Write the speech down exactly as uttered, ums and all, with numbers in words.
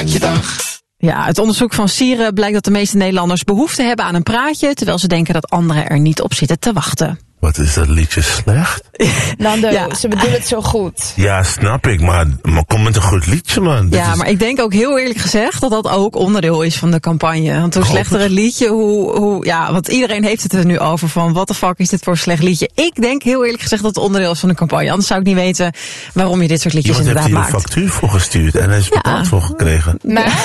maakt je dag. Ja, het onderzoek van Sieren blijkt dat de meeste Nederlanders behoefte hebben aan een praatje, terwijl ze denken dat anderen er niet op zitten te wachten. Wat is dat liedje slecht? Nando, Ja. ze bedoelen het zo goed. Ja, snap ik, maar, maar kom met een goed liedje, man. Dit Ja, is... maar ik denk ook heel eerlijk gezegd dat dat ook onderdeel is van de campagne. Want hoe Hoop slechter het. het liedje, hoe, hoe, ja, want iedereen heeft het er nu over van, wat de fuck is dit voor een slecht liedje? Ik denk heel eerlijk gezegd dat het onderdeel is van de campagne. Anders zou ik niet weten waarom je dit soort liedjes Iemand heeft inderdaad hier een maakt. factuur voor gestuurd en hij is betaald voor gekregen. Maar